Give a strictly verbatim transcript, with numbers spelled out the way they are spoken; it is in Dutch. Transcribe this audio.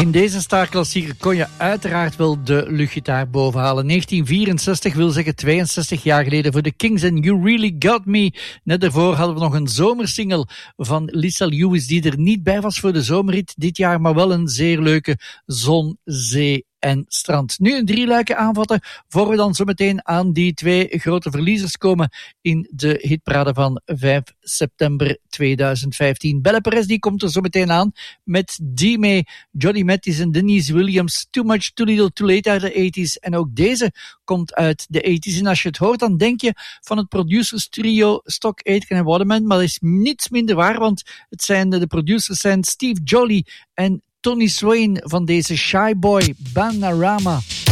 In deze starklassieker kon je uiteraard wel de luchtgitaar bovenhalen. negentien vierenzestig wil zeggen tweeënzestig jaar geleden voor de Kings en You Really Got Me. Net daarvoor hadden we nog een zomersingle van Lisa Lewis die er niet bij was voor de zomerrit dit jaar, maar wel een zeer leuke Zon, Zee en Strand. Nu een drieluiken aanvatten, voor we dan zo meteen aan die twee grote verliezers komen in de hitparade van vijf september tweeduizend vijftien. Belle Perez die komt er zo meteen aan met D-May, Johnny Mathis en Denise Williams. Too Much, Too Little, Too Late uit de tachtiger en ook deze komt uit de tachtiger. En als je het hoort, dan denk je van het producers trio Stock, Aitken en Waterman, maar dat is niets minder waar, want het zijn de, de producers zijn Steve Jolly en Tony Swain van deze Shy Boy Bananarama.